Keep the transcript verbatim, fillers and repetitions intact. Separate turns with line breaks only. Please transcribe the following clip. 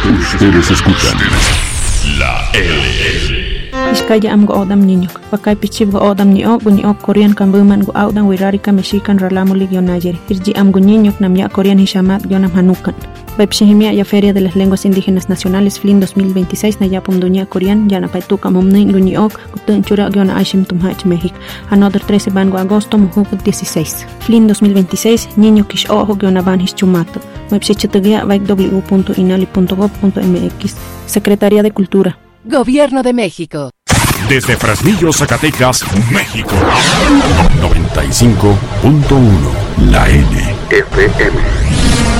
Ustedes escuchan La L.
Iskaya am go odam niñok. Pakay pichib go odam ni ok ni ok Korean kan buman go audan wirarika mexican ralamo ligio nayer. Irji am go niñok nam ya Korean hishamat gionam hanukan. Baipshihimia ya Feria de las Lenguas Indígenas Nacionales F L I N dos mil veintiséis na yapum dunia Korean ya na paituka momnin guni ok kutun chura giona aishim tumhach México. Another trece bango agosto mujuk dieciséis. F L I N dos mil veintiséis niño kish ojo giona ban his chumato. Baipshichitagia vaik w punto inali punto gov punto m x. Secretaría de Cultura.
Gobierno de México.
Desde Fresnillo, Zacatecas, México. noventa y cinco punto uno La L F M.